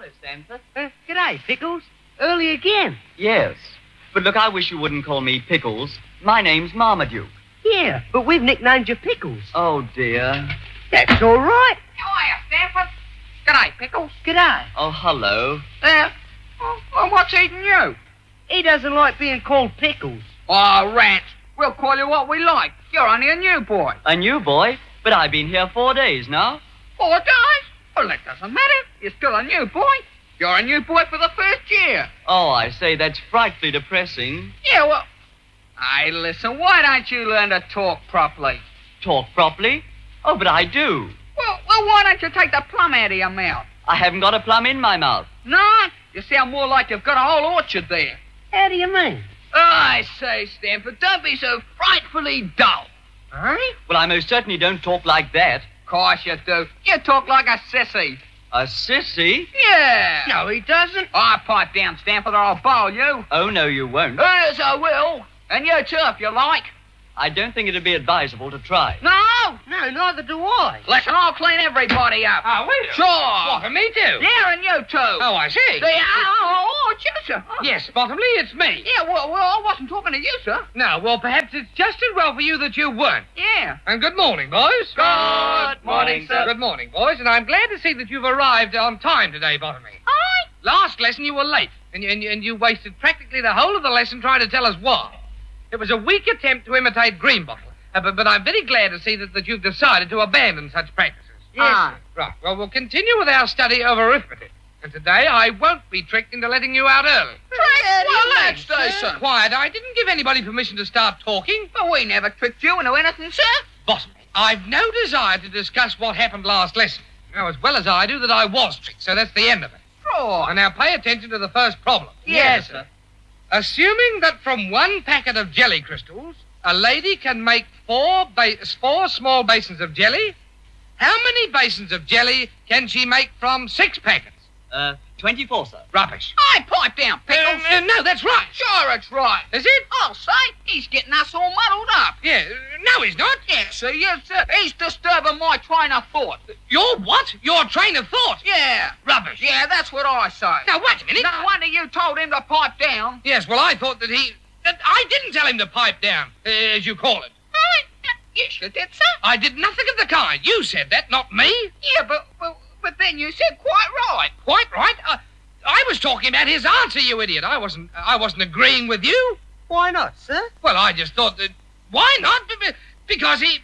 Hello, Stanford. G'day, Pickles. Early again. Yes. But look, I wish you wouldn't call me Pickles. My name's Marmaduke. Yeah, but we've nicknamed you Pickles. Oh, dear. That's all right. How are you, Stanford? G'day, Pickles. G'day. Oh, hello. Well, what's eating you? He doesn't like being called Pickles. Oh, rats. We'll call you what we like. You're only a new boy. A new boy? But I've been here 4 days now. 4 days? Well, that doesn't matter. You're still a new boy. You're a new boy for the first year. Oh, I say, that's frightfully depressing. Yeah, well... Hey, listen, why don't you learn to talk properly? Talk properly? Oh, but I do. Well, why don't you take the plum out of your mouth? I haven't got a plum in my mouth. No? You sound more like you've got a whole orchard there. How do you mean? I say, Stanford, don't be so frightfully dull. Eh? Well, I most certainly don't talk like that. Course you do. You talk like a sissy. A sissy? Yeah. No, he doesn't. I pipe down, Stanford, or I'll bowl you. Oh, no, you won't. Yes, I will. And you too, if you like. I don't think it'd be advisable to try. No? No, neither do I. Listen, I'll clean everybody up. Oh, will you? Sure. What, for me too? Yeah, and you too. Oh, I see. See, it's you, sir. Yes, Bottomley, it's me. Yeah, well, I wasn't talking to you, sir. No, well, perhaps it's just as well for you that you weren't. Yeah. And good morning, boys. Good morning, sir. Good morning, boys, and I'm glad to see that you've arrived on time today, Bottomley. Aye. Last lesson you were late, and you wasted practically the whole of the lesson trying to tell us why. It was a weak attempt to imitate Greenbottle, but I'm very glad to see that you've decided to abandon such practices. Yes, Aye. sir. Right, well, we'll continue with our study of arithmetic. And today I won't be tricked into letting you out early. Well, that's day, sir. Quiet, I didn't give anybody permission to start talking. But we never tricked you into anything, sir. Bottomley, I've no desire to discuss what happened last lesson. Now, as well as I do that I was tricked, so that's the end of it. Sure. And now pay attention to the first problem. Yes, sir. Assuming that from one packet of jelly crystals, a lady can make four small basins of jelly, how many basins of jelly can she make from 6 packets? 24, sir. Rubbish. I pipe down, Pickles. No, that's right. Sure, it's right. Is it? I'll say, he's getting us all muddled up. Yeah, no, he's not. Yeah, see, yes, sir. He's disturbing my train of thought. Your what? Your train of thought? Yeah. Rubbish. Yeah, that's what I say. Now, wait a minute. No wonder you told him to pipe down. Yes, well, I thought that I didn't tell him to pipe down, as you call it. Yes, you did, sir. I did nothing of the kind. You said that, not me. Yeah, but then you said quite right. Quite right. I was talking about his answer, you idiot. I wasn't agreeing with you. Why not, sir? Well, I just thought that... Why not? Because it...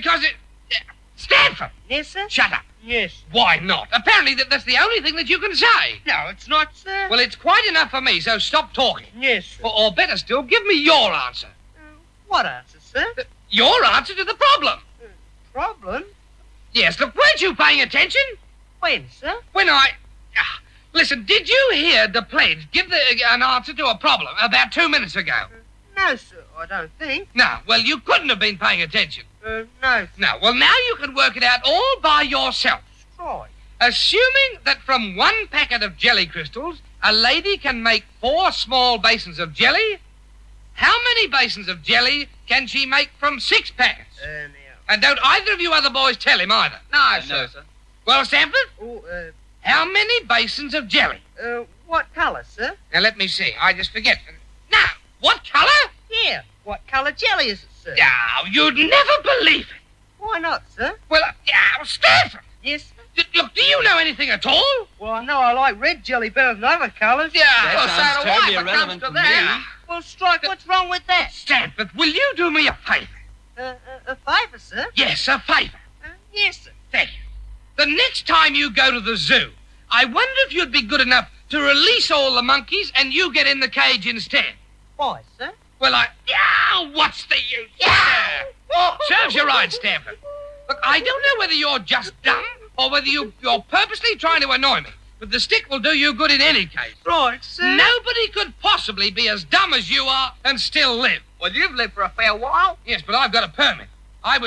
Stanford! Yes, sir? Shut up. Yes. Why not? Apparently that's the only thing that you can say. No, it's not, sir. Well, it's quite enough for me, so stop talking. Yes, sir. Or better still, give me your answer. What answer, sir? Your answer to the problem. Problem? Yes, look, weren't you paying attention? When, sir? When Listen, did you hear the pledge give an answer to a problem about 2 minutes ago? No, sir, I don't think. No, well, you couldn't have been paying attention. No, sir. No, well, now you can work it out all by yourself. Right. Assuming that from 1 packet of jelly crystals, a lady can make 4 small basins of jelly, how many basins of jelly can she make from 6 packets? Now. And don't either of you other boys tell him either. No, No, sir. sir. Well, Stanford, Oh, how many basins of jelly? what colour, sir? Now, let me see. I just forget. Now, what colour? Yeah. What colour jelly is it, sir? Now, you'd never believe it. Why not, sir? Well, Stanford, Yes, sir. look, do you know anything at all? Well, I know I like red jelly better than other colours. Yeah. Well, sounds so do I, terribly if it comes irrelevant to to that. me. Well, Strike, what's wrong with that? Stanford, will you do me a favour? A favour, sir? Yes, a favour. Yes, sir. Thank you. The next time you go to the zoo, I wonder if you'd be good enough to release all the monkeys and you get in the cage instead. Why, sir? Well, what's the use? Yeah. Serves you right, Stanford. Look, I don't know whether you're just dumb or whether you're purposely trying to annoy me, but the stick will do you good in any case. Right, sir. Nobody could possibly be as dumb as you are and still live. Well, you've lived for a fair while. Yes, but I've got a permit.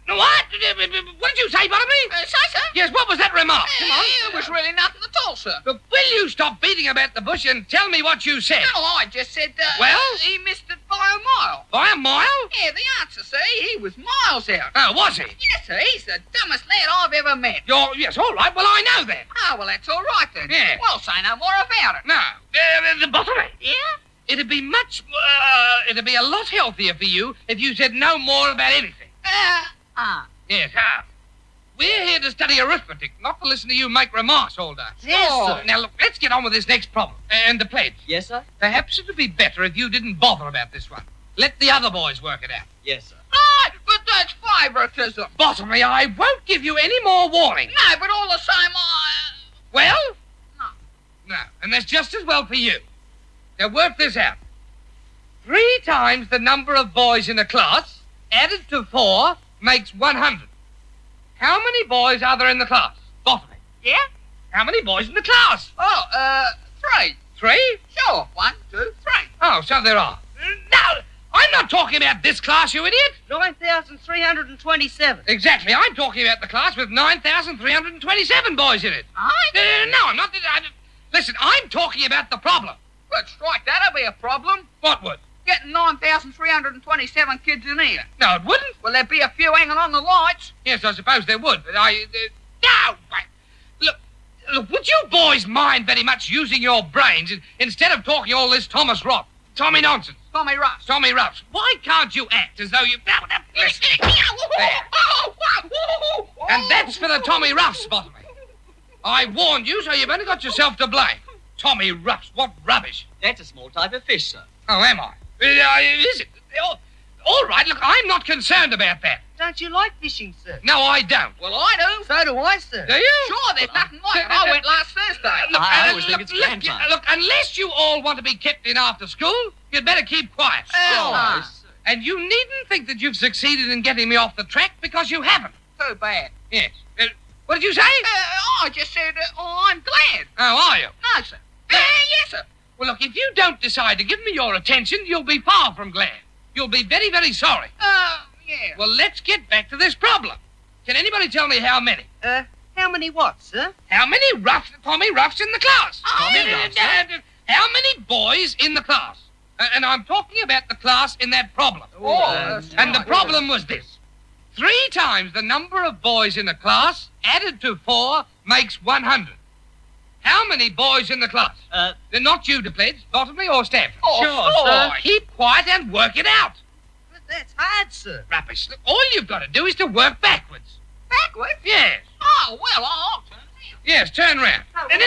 What? What did you say, Bottomley? Say, sir? Yes, what was that remark? Come on. It was really nothing at all, sir. Look, will you stop beating about the bush and tell me what you said? No, I just said, Well? he missed it by a mile. By a mile? Yeah, the answer, sir, he was miles out. Oh, was he? Yes, sir, he's the dumbest lad I've ever met. Yes, all right. Well, I know then. Oh, well, that's all right then. Yeah. Well, say no more about it. No, the Bottomley. Yeah? It'd be it'd be a lot healthier for you if you said no more about anything. Yes, we're here to study arithmetic, not to listen to you make remarks all day. Yes, sir. Now, look, let's get on with this next problem. And the pledge. Yes, sir? Perhaps it would be better if you didn't bother about this one. Let the other boys work it out. Yes, sir. Right, but that's favoritism. Bottomley, I won't give you any more warning. No, but all the same, Well? No. No, and that's just as well for you. Now, work this out. 3 times the number of boys in a class, added to 4, makes 100. How many boys are there in the class? Bottomley. Yeah? How many boys in the class? Oh, 3. 3? Sure. 1, 2, 3. Oh, so there are. No, I'm not talking about this class, you idiot. 9,327. Exactly. I'm talking about the class with 9,327 boys in it. No, I'm not. Listen, I'm talking about the problem. But strike, that'll be a problem. What would? Getting 9,327 kids in here. No, it wouldn't. Well, there'd be a few hanging on the lights. Yes, I suppose there would, but no! Look, would you boys mind very much using your brains instead of talking all this Tommy nonsense? Tommy Russ. Tommy Ruffs. Why can't you act as though you... Listen. And that's for the Tommy Ruffs, Bottomley. I warned you, so you've only got yourself to blame. Tommy Ruffs, what rubbish. That's a small type of fish, sir. Oh, am I? Is it? All right, look, I'm not concerned about that. Don't you like fishing, sir? No, I don't. Well, I do. So do I, sir. Do you? Sure, there's nothing like it. I went last Thursday. I always think it's grand time. Look, unless you all want to be kept in after school, you'd better keep quiet. Oh, And you needn't think that you've succeeded in getting me off the track, because you haven't. too bad. Yes. What did you say? I just said, I'm glad. Oh, are you? No, sir. Yes, sir. Well, look, if you don't decide to give me your attention, you'll be far from glad. You'll be very, very sorry. Yeah. Well, let's get back to this problem. Can anybody tell me how many? How many what, sir? How many Tommy Ruffs in the class? Tommy Ruffs, How many boys in the class? And I'm talking about the class in that problem. And the problem was this. 3 times the number of boys in a class added to 4 makes 100. How many boys in the class? They're not you to pledge, Bottomley or Stafford. Sure, sir. Keep quiet and work it out. But that's hard, sir. Rubbish. Look, all you've got to do is to work backwards. Backwards? Yes. Oh, well, I'll turn here. Yes, turn round.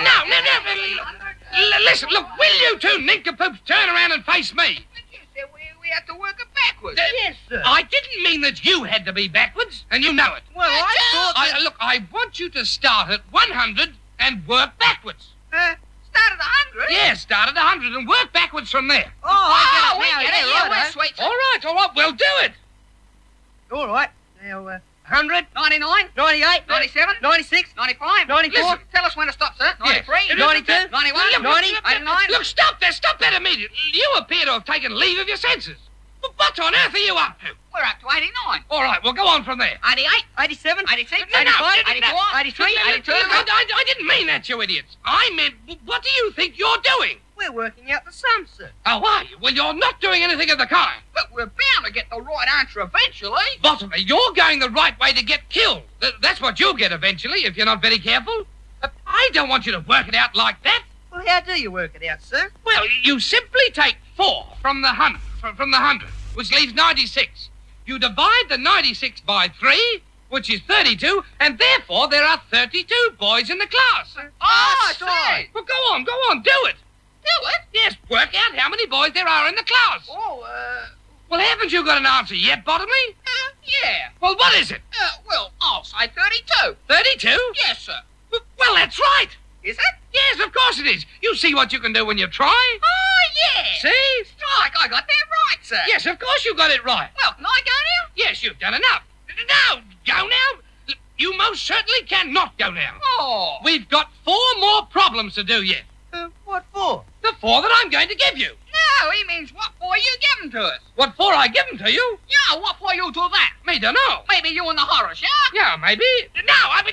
No. Listen, look, will you two nincompoops turn around and face me? But you said we had to work it backwards. Yes, sir. I didn't mean that you had to be backwards, and you know it. Well, I thought... Look, I want you to start at 100 and work backwards. Start at 100? Yes, start at 100 and work backwards from there. I we get it get now. it. Yeah, Yeah, we're right, sweet. All right, we'll do it. All right. Now, 100, 99, 98, 97, 96, 95, 94. Listen, tell us when to stop, sir. 93, Yes. 92, 91, 90, 89. Look, stop that immediately. You appear to have taken leave of your senses. What on earth are you up to? We're up to 89. All right, we'll go on from there. 88, 87, 86, No, 85, no, 84, 83, 82. I didn't mean that, you idiots. I meant, what do you think you're doing? We're working out the sum, sir. Oh, are you? Well, you're not doing anything of the kind. But we're bound to get the right answer eventually. Bottomley, you're going the right way to get killed. That's what you'll get eventually if you're not very careful. I don't want you to work it out like that. Well, how do you work it out, sir? Well, you simply take 4 from the 100, which leaves 96. You divide the 96 by 3, which is 32, and therefore there are 32 boys in the class. I see. Well, go on, do it. Do it? Yes, work out how many boys there are in the class. Well, haven't you got an answer yet, Bottomley? Yeah. Well, what is it? Well, I'll say 32. 32? Yes, sir. Well, that's right. Is it? Yes, of course it is. You see what you can do when you try. Oh, yeah. See? Strike, I got that right, sir. Yes, of course you got it right. Well, can I go now? Yes, you've done enough. Now, go now. You most certainly cannot go now. Oh. We've got 4 more problems to do yet. What for? The 4 that I'm going to give you. No, he means what for you give them to us. What for I give them to you? Yeah, what for you do that? Me don't know. Maybe you and the Horace, yeah? Yeah, maybe. No, I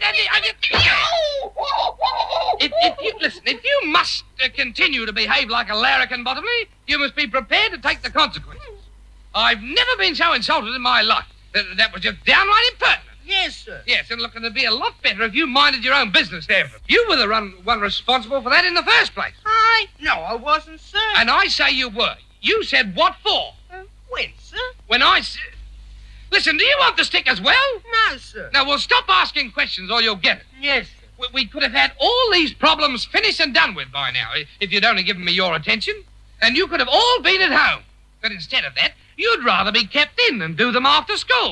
if you must continue to behave like a larrikin, Bottomley, you must be prepared to take the consequences. I've never been so insulted in my life. That was just downright impertinent. Yes, sir. Yes, and look, it'd be a lot better if you minded your own business, Stanford. You were the one responsible for that in the first place. No, I wasn't, sir. And I say you were. You said what for? When, sir? When I said... Listen, do you want the stick as well? No, sir. Now, well, stop asking questions or you'll get it. Yes, sir. We could have had all these problems finished and done with by now if you'd only given me your attention. And you could have all been at home. But instead of that, you'd rather be kept in and do them after school.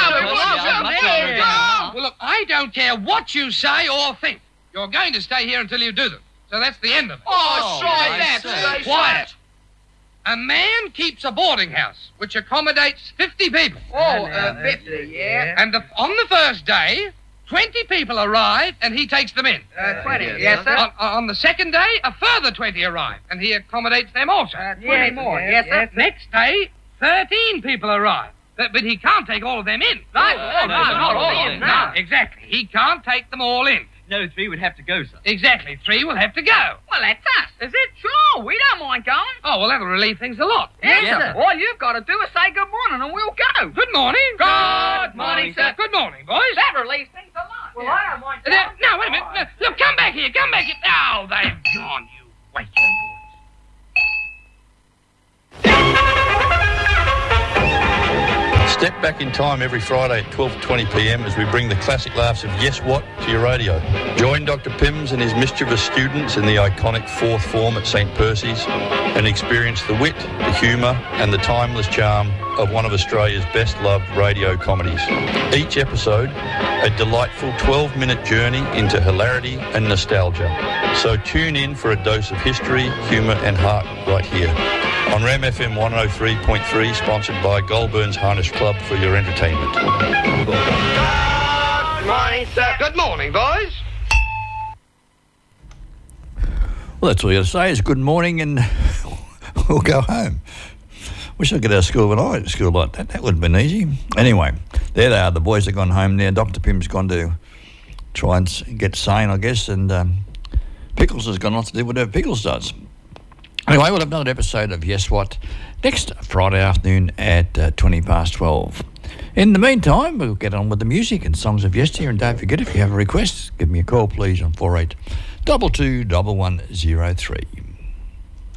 Well, look, I don't care what you say or think. You're going to stay here until you do them. So that's the end of it. Oh, try that. say. Quiet. A man keeps a boarding house which accommodates 50 people. 50, yeah. And on the first day, 20 people arrive and he takes them in. 20, yes, sir. On the second day, a further 20 arrive and he accommodates them also. 20 more, yes, sir. Next day, 13 people arrive. But he can't take all of them in. Right. Not all of them. No, exactly. He can't take them all in. No, 3 would have to go, sir. Exactly. 3 will have to go. Well, that's us, is it? Sure, we don't mind going. Oh, well, that'll relieve things a lot. Yes, Yes, sir. sir. All you've got to do is say good morning and we'll go. Good morning. Good morning, sir. Good morning, boys. That relieves things a lot. Well, I don't mind No, wait a minute. No, look, come back here. Come back here. Oh, they've gone, you waste boys. Step back in time every Friday at 12:20 p.m. as we bring the classic laughs of Yes What to your radio. Join Dr. Pims and his mischievous students in the iconic fourth form at St. Percy's and experience the wit, the humour and the timeless charm of one of Australia's best-loved radio comedies. Each episode, a delightful 12-minute journey into hilarity and nostalgia. So tune in for a dose of history, humour and heart right here. On Ram FM 103.3, sponsored by Goulburn's Harness Club for your entertainment. Good morning, sir. Good morning, boys. Well, that's all you got to say is good morning and we'll go home. Wish I could have school when I went to school like that. That would have been easy. Anyway, there they are. The boys have gone home now. Dr. Pim's gone to try and get sane, I guess, and Pickles has gone on to do whatever Pickles does. Anyway, we'll have another episode of Yes What next Friday afternoon at 12:20. In the meantime, we'll get on with the music and songs of yesteryear. And don't forget, if you have a request, give me a call, please, on 4822 1103.